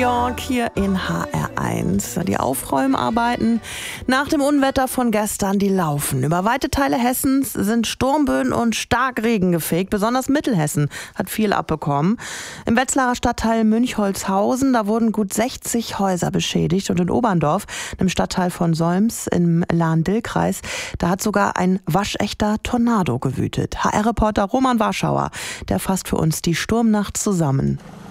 York hier in HR1. Die Aufräumarbeiten nach dem Unwetter von gestern, die laufen. Über weite Teile Hessens sind Sturmböen und Starkregen gefegt. Besonders Mittelhessen hat viel abbekommen. Im Wetzlarer Stadtteil Münchholzhausen, da wurden gut 60 Häuser beschädigt. Und in Oberndorf, im Stadtteil von Solms im Lahn-Dill-Kreis, da hat sogar ein waschechter Tornado gewütet. HR-Reporter Roman Warschauer, der fasst für uns die Sturmnacht zusammen.